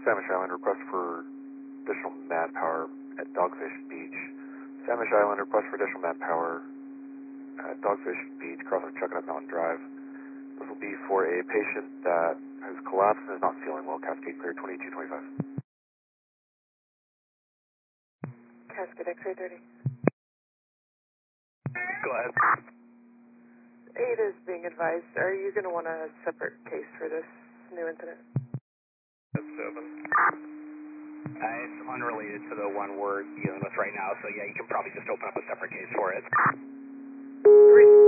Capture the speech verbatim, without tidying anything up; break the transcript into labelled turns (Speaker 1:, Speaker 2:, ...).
Speaker 1: Samish Island, request for additional manpower at Dogfish Beach. Samish Island, request for additional manpower at Dogfish Beach, crossing Chuckanut Mountain Drive. This will be for a patient that has collapsed and is not feeling well. Cascade clear twenty-two twenty-five.
Speaker 2: Cascade X-ray thirty.
Speaker 3: Go ahead.
Speaker 2: eight is being advised. Are you going to want a separate case for this new incident?
Speaker 3: That's seven. Uh, it's unrelated to the one we're dealing with right now, so yeah, you can probably just open up a separate case for it.
Speaker 2: Three.